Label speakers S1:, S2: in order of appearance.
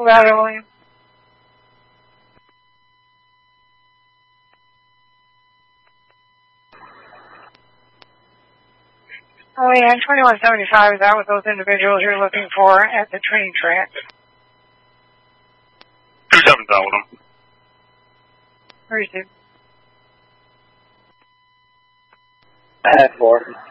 S1: about it, William? Oh yeah, 2175, is that what those individuals you're looking for at the train track?
S2: 270's out with them.
S1: Where is it?
S3: I have 4.